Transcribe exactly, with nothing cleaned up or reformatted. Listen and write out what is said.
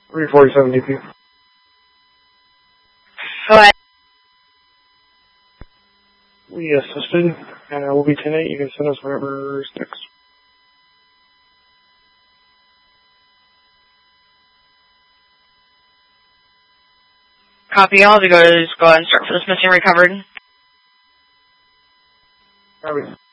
three forty-seven D P. Go ahead. We assisted, and uh, we'll be ten eight. You can send us whatever sticks. Copy all to go, just go ahead and start for this missing recovered. Copy.